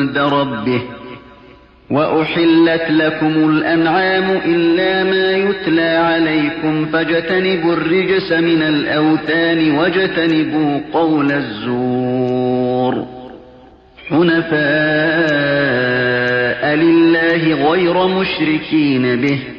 عند ربه وأحلت لكم الأنعام إلا ما يتلى عليكم فاجتنبوا الرجس من الأوثان واجتنبوا قول الزور حنفاء لله غير مشركين به